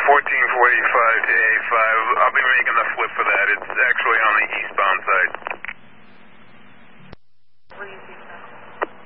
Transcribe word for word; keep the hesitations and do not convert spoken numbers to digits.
fourteen forty-five to A five. I'll be making the flip for that. It's actually on the eastbound